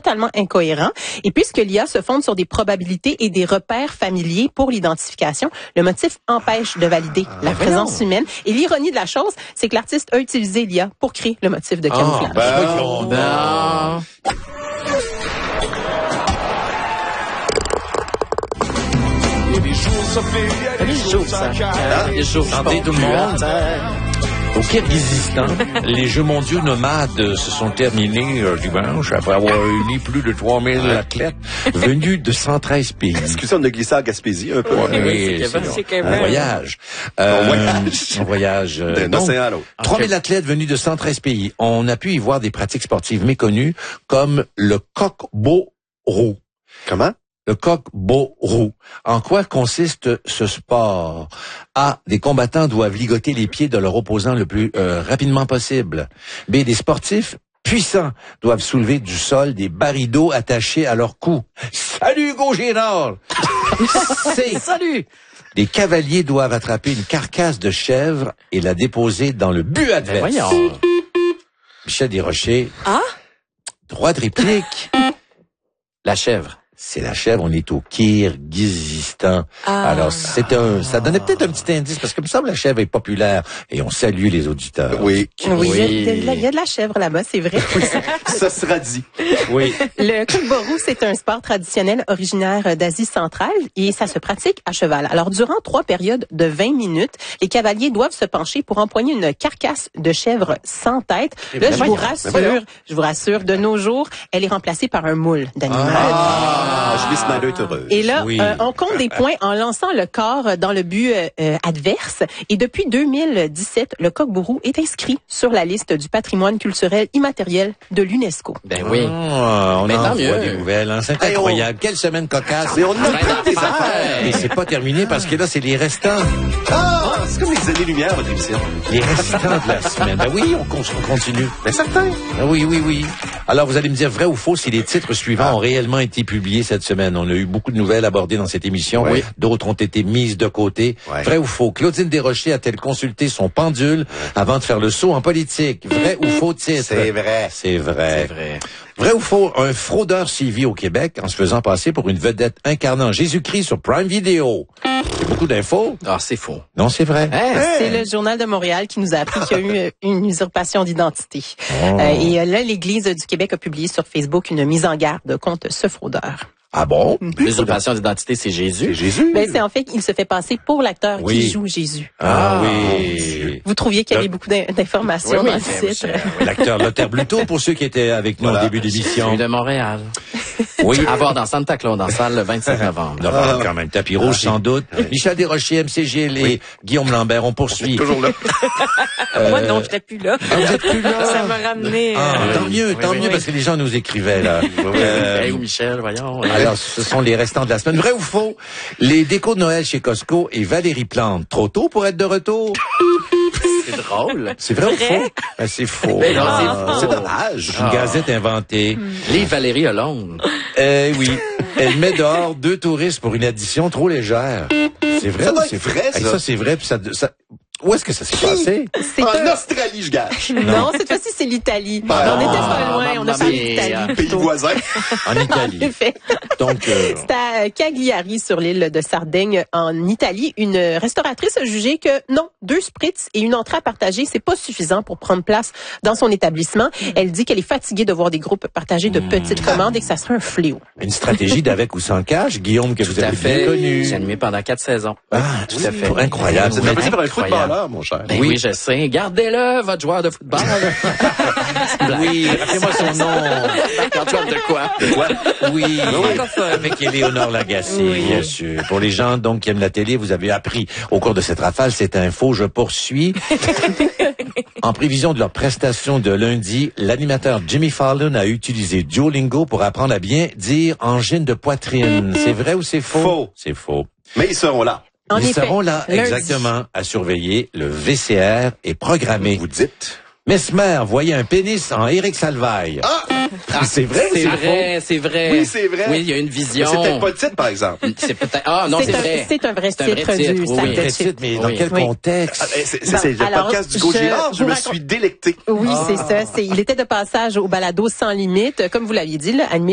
totalement incohérent. Et puisque l'IA se fonde sur des probabilités et des repères familiers pour l'identification, le motif empêche de valider la présence humaine. Et l'ironie de la chose, c'est que l'artiste a utilisé l'IA pour créer le motif de camouflage. Santé tout le monde. Au Kirghizistan, les Jeux mondiaux nomades se sont terminés dimanche après avoir réuni plus de 3000 athlètes venus de 113 pays. Excusez, on a glissé à Gaspésie un peu. Oui, c'est un voyage. Un voyage. D'un océan à l'autre. 3000 athlètes venus de 113 pays. On a pu y voir des pratiques sportives méconnues comme le coq-beau-roux. Comment? Le coq-beau-roux. En quoi consiste ce sport? A. Des combattants doivent ligoter les pieds de leur opposant le plus rapidement possible. B. Des sportifs puissants doivent soulever du sol des barils d'eau attachés à leur cou. Salut, Hugo Génard! C. Salut! Des cavaliers doivent attraper une carcasse de chèvre et la déposer dans le but adverse. Voyons. Michel Desrochers. Ah? Droit de réplique. La chèvre. C'est la chèvre, on est au Kirghizistan. Alors, ça donnait peut-être un petit indice, parce que il me semble que la chèvre est populaire, et on salue les auditeurs. Oui. Oui, il y a de la chèvre là-bas, c'est vrai. Ça sera dit. Oui. Le coq-beau-roux, c'est un sport traditionnel originaire d'Asie centrale et ça se pratique à cheval. Alors, durant 3 périodes de 20 minutes, les cavaliers doivent se pencher pour empoigner une carcasse de chèvre sans tête. Là, je vous rassure, de nos jours, elle est remplacée par un moule d'animal. Julie Snyder est heureuse. Et là, on compte des points en lançant le corps dans le but adverse. Et depuis 2017, le coq-beau-roux est inscrit sur la liste du patrimoine culturel immatériel de l'UNESCO. Ben oui. On Mais en tant voit mieux. des nouvelles. Hein? C'est incroyable. Quelle semaine cocasse. Et on a plein des affaires. Et c'est pas terminé parce que là, c'est les restants. C'est comme les années-lumière, votre émission. Les restants de la semaine. Ben oui, on continue. Ben certain. Ben oui. Alors, vous allez me dire vrai ou faux si les titres suivants ont réellement été publiés cette semaine. On a eu beaucoup de nouvelles abordées dans cette émission. Oui. D'autres ont été mises de côté. Ouais. Vrai ou faux? Claudine Desrochers a-t-elle consulté son pendule avant de faire le saut en politique? Vrai ou faux titre? C'est vrai. C'est vrai. C'est vrai. Vrai ou faux? Un fraudeur sévit au Québec en se faisant passer pour une vedette incarnant Jésus-Christ sur Prime Video. C'est beaucoup d'infos? Ah, c'est faux. Non, c'est vrai. C'est le Journal de Montréal qui nous a appris qu'il y a eu une usurpation d'identité. Et là, l'Église du Québec a publié sur Facebook une mise en garde contre ce fraudeur. Ah bon? L'usurpation d'identité, c'est Jésus. C'est Jésus. Ben, c'est en fait qu'il se fait passer pour l'acteur qui joue Jésus. Ah oui. Vous trouviez qu'il y avait beaucoup d'informations Oui, dans oui, le titre. L'acteur Lothar Bluto, pour ceux qui étaient avec nous au début de l'émission. Celui de Montréal. Oui. À voir dans Santa Claus, dans salle le 25 novembre. Non, quand même, tapis rouge sans doute. Michel Desrochers, MCGL et Guillaume Lambert, on poursuit. Toujours là. Moi, non, j'étais plus là. Vous êtes plus là? Ça m'a ramené. Tant mieux, parce que les gens nous écrivaient, là. Hey, Michel, voyons. Alors, ce sont les restants de la semaine. Vrai ou faux? Les décos de Noël chez Costco et Valérie Plante. Trop tôt pour être de retour? C'est drôle. C'est vrai ou faux? Ben, c'est faux. Mais non, C'est dommage. C'est une gazette inventée. Livre Valérie Hollande. Oui. Elle met dehors 2 touristes pour une addition trop légère. C'est vrai Ça ou doit c'est être vrai, ça. Ça, c'est vrai. Puis ça, où est-ce que ça s'est passé? C'est En Australie, je gâche. Non, cette fois-ci, c'est l'Italie. On était pas loin, on a mamma fait mia. l'Italie. Pays voisin. En Italie. En effet. Donc, C'est à Cagliari, sur l'île de Sardaigne, en Italie. Une restauratrice a jugé que non, 2 spritz et une entrée à partager, c'est pas suffisant pour prendre place dans son établissement. Elle dit qu'elle est fatiguée de voir des groupes partager de petites commandes et que ça serait un fléau. une stratégie d'avec ou sans cash, Guillaume, que vous Tout à avez bien fait. connu. J'ai animé pendant 4 saisons. Ah, tout à fait. Incroyable. Vous êtes apprécié par un Incroyable. footballeur, mon cher. Ben oui, je sais. Gardez-le, votre joueur de football. Oui, rappelez-moi son nom. Antoine de quoi? Oui, avec Éléonore Lagacé, bien sûr. Pour les gens donc qui aiment la télé, vous avez appris au cours de cette rafale cette info. Je poursuis. En prévision de leur prestation de lundi, l'animateur Jimmy Fallon a utilisé Duolingo pour apprendre à bien dire angine de poitrine. C'est vrai ou c'est faux? Faux. C'est faux. Mais ils seront là. En Ils effet, seront là, lundi. exactement, à surveiller. Le VCR est programmé. Vous dites. Mesmer voyait un pénis en Éric Salvaille. C'est vrai ou C'est c'est vrai, c'est vrai. Oui, c'est vrai. Oui, il y a une Mais vision. c'est peut-être pas le titre, par exemple. C'est peut-être. Ah non, c'est vrai. C'est un vrai C'est un vrai titre titre, du oui. sac Oui. de Vrai chips. titre, mais dans Oui. quel Oui. contexte? C'est le alors, podcast du Gauche-Girard. Je vous me raconte- suis délecté. Oui, c'est ça. Il était de passage au balado Sans Limite, comme vous l'aviez dit, là, animé